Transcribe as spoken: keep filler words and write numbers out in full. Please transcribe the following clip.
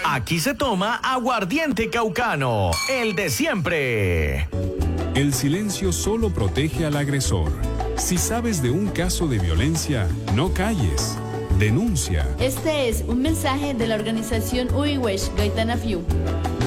Aquí se toma aguardiente caucano, el de siempre. El silencio solo protege al agresor. Si sabes de un caso de violencia, no calles. Denuncia. Este es un mensaje de la organización Uiwesh Gaitana Fiu.